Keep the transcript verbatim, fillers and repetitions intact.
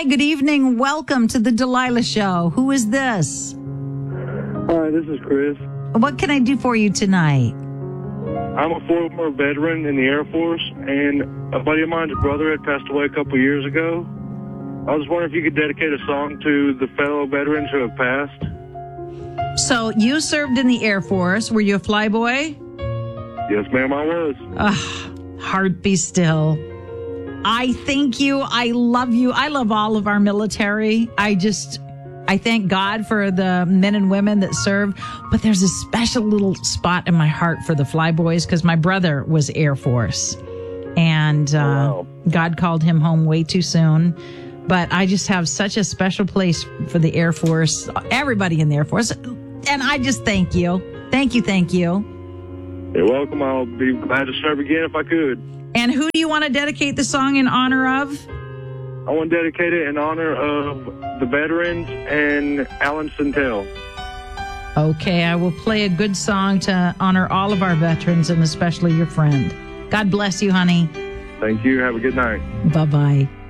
Hi, good evening. Welcome to the Delilah Show. Who is this? Hi, this is Chris. What can I do for you tonight? I'm a former veteran in the Air Force, and a buddy of mine's brother had passed away a couple of years ago. I was wondering if you could dedicate a song to the fellow veterans who have passed. So you served in the Air Force. Were you a flyboy? Yes, ma'am, I was. Ugh, heart be still. I thank you. I love you. I love all of our military. I just, I thank God for the men and women that serve. But there's a special little spot in my heart for the flyboys because my brother was Air Force. And uh, oh, wow. God called him home way too soon. But I just have such a special place for the Air Force, everybody in the Air Force. And I just thank you. Thank you, thank you. You're welcome. I'll be glad to serve again if I could. And who do you want to dedicate the song in honor of? I want to dedicate it in honor of the veterans and Alan Santel. Okay, I will play a good song to honor all of our veterans and especially your friend. God bless you, honey. Thank you. Have a good night. Bye-bye.